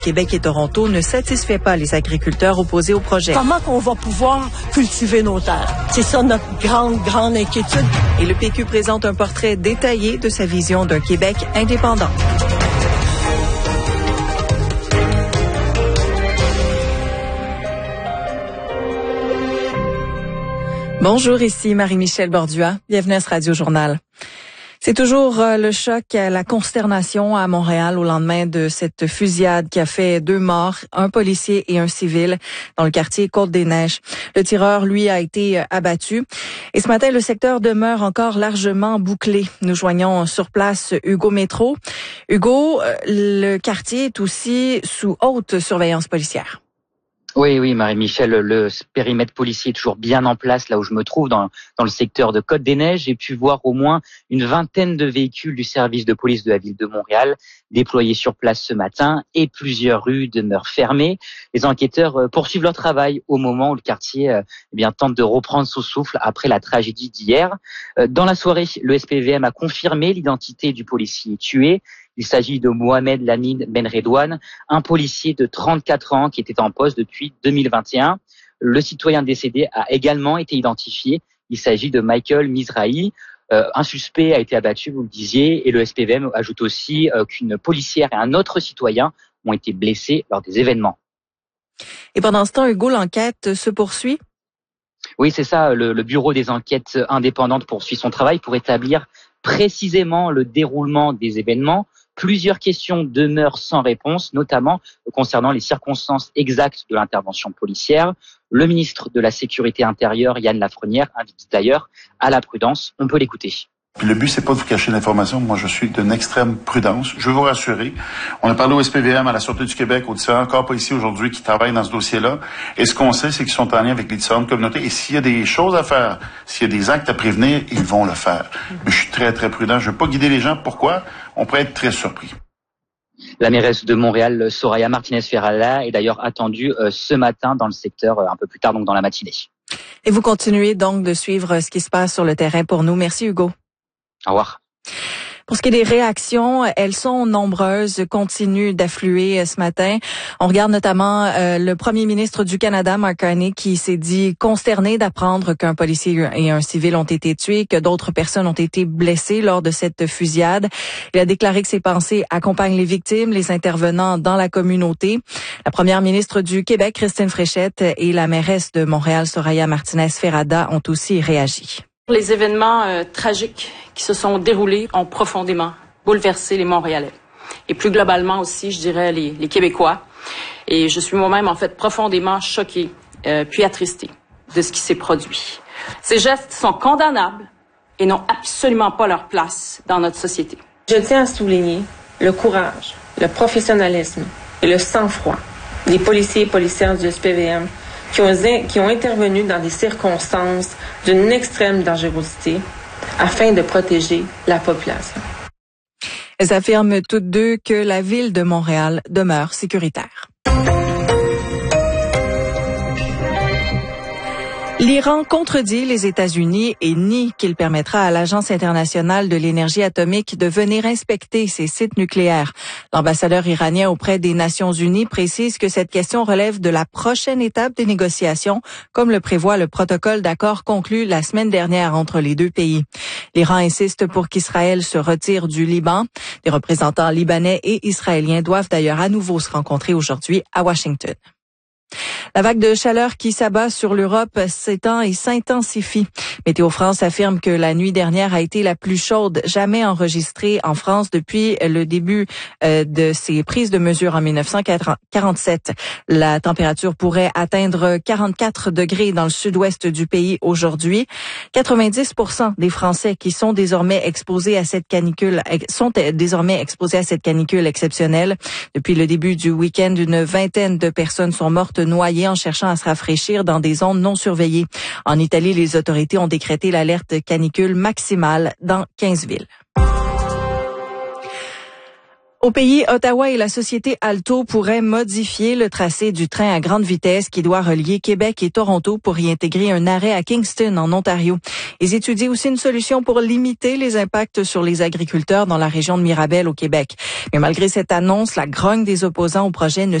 Québec et Toronto ne satisfait pas les agriculteurs opposés au projet. Comment qu'on va pouvoir cultiver nos terres? C'est ça notre grande inquiétude. Et le PQ présente un portrait détaillé de sa vision d'un Québec indépendant. Bonjour, ici Marie-Michel Bordua. Bienvenue à ce Radio-Journal. C'est toujours le choc, la consternation à Montréal au lendemain de cette fusillade qui a fait 2 morts, un policier et un civil dans le quartier Côte-des-Neiges. Le tireur, lui, a été abattu. Et ce matin, le secteur demeure encore largement bouclé. Nous joignons sur place Hugo Métro. Hugo, le quartier est aussi sous haute surveillance policière. Oui, Marie-Michel, le périmètre policier est toujours bien en place là où je me trouve, dans le secteur de Côte-des-Neiges. J'ai pu voir au moins une vingtaine de véhicules du service de police de la ville de Montréal déployés sur place ce matin et plusieurs rues demeurent fermées. Les enquêteurs poursuivent leur travail au moment où le quartier tente de reprendre son souffle après la tragédie d'hier. Dans la soirée, le SPVM a confirmé l'identité du policier tué. Il s'agit de Mohamed Lamine Benredouane, un policier de 34 ans qui était en poste depuis 2021. Le citoyen décédé a également été identifié. Il s'agit de Michael Mizrahi. Un suspect a été abattu, vous le disiez, et le SPVM ajoute aussi qu'une policière et un autre citoyen ont été blessés lors des événements. Et pendant ce temps, Hugo, l'enquête se poursuit? Oui, c'est ça. Le bureau des enquêtes indépendantes poursuit son travail pour établir précisément le déroulement des événements. Plusieurs questions demeurent sans réponse, notamment concernant les circonstances exactes de l'intervention policière. Le ministre de la Sécurité intérieure, Yann Lafrenière, invite d'ailleurs à la prudence. On peut l'écouter. Puis le but, c'est pas de vous cacher l'information. Moi, je suis d'une extrême prudence. Je veux vous rassurer. On a parlé au SPVM, à la Sûreté du Québec, aux différents corps policiers aujourd'hui qui travaillent dans ce dossier-là. Et ce qu'on sait, c'est qu'ils sont en lien avec les différentes communautés. Et s'il y a des choses à faire, s'il y a des actes à prévenir, ils vont le faire. Mais je suis très, très prudent. Je veux pas guider les gens. Pourquoi? On pourrait être très surpris. La mairesse de Montréal, Soraya Martinez-Ferralla, est d'ailleurs attendue ce matin dans le secteur, un peu plus tard, donc dans la matinée. Et vous continuez donc de suivre ce qui se passe sur le terrain pour nous. Merci Hugo. Au revoir. Pour ce qui est des réactions, elles sont nombreuses, continuent d'affluer ce matin. On regarde notamment le premier ministre du Canada, Mark Carney, qui s'est dit consterné d'apprendre qu'un policier et un civil ont été tués, que d'autres personnes ont été blessées lors de cette fusillade. Il a déclaré que ses pensées accompagnent les victimes, les intervenants dans la communauté. La première ministre du Québec, Christine Fréchette, et la mairesse de Montréal, Soraya Martinez-Ferralla, ont aussi réagi. Les événements tragiques qui se sont déroulés ont profondément bouleversé les Montréalais. Et plus globalement aussi, je dirais, les Québécois. Et je suis moi-même, en fait, profondément choquée, puis attristée de ce qui s'est produit. Ces gestes sont condamnables et n'ont absolument pas leur place dans notre société. Je tiens à souligner le courage, le professionnalisme et le sang-froid des policiers et policières du SPVM qui ont intervenu dans des circonstances d'une extrême dangerosité afin de protéger la population. Elles affirment toutes deux que la ville de Montréal demeure sécuritaire. L'Iran contredit les États-Unis et nie qu'il permettra à l'Agence internationale de l'énergie atomique de venir inspecter ses sites nucléaires. L'ambassadeur iranien auprès des Nations unies précise que cette question relève de la prochaine étape des négociations, comme le prévoit le protocole d'accord conclu la semaine dernière entre les deux pays. L'Iran insiste pour qu'Israël se retire du Liban. Les représentants libanais et israéliens doivent d'ailleurs à nouveau se rencontrer aujourd'hui à Washington. La vague de chaleur qui s'abat sur l'Europe s'étend et s'intensifie. Météo France affirme que la nuit dernière a été la plus chaude jamais enregistrée en France depuis le début de ses prises de mesures en 1947. La température pourrait atteindre 44 degrés dans le sud-ouest du pays aujourd'hui. 90% des Français qui sont désormais exposés à cette canicule exceptionnelle. Depuis le début du week-end, une vingtaine de personnes sont mortes noyées en cherchant à se rafraîchir dans des zones non surveillées. En Italie, les autorités ont décrété l'alerte canicule maximale dans 15 villes. Au pays, Ottawa et la société Alto pourraient modifier le tracé du train à grande vitesse qui doit relier Québec et Toronto pour y intégrer un arrêt à Kingston, en Ontario. Ils étudient aussi une solution pour limiter les impacts sur les agriculteurs dans la région de Mirabel, au Québec. Mais malgré cette annonce, la grogne des opposants au projet ne